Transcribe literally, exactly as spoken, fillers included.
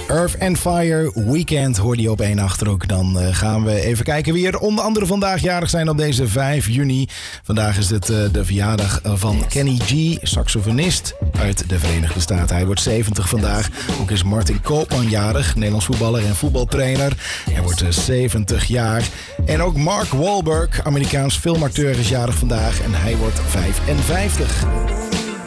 Earth and Fire Weekend hoorde je op één achter ook. Dan uh, gaan we even kijken wie er onder andere vandaag jarig zijn op deze vijf juni. Vandaag is het uh, de verjaardag van Kenny G, saxofonist uit de Verenigde Staten. Hij wordt zeventig vandaag. Ook is Martin Koopman jarig, Nederlands voetballer en voetbaltrainer. Hij wordt uh, zeventig jaar. En ook Mark Wahlberg, Amerikaans filmacteur, is jarig vandaag en hij wordt vijfenvijftig.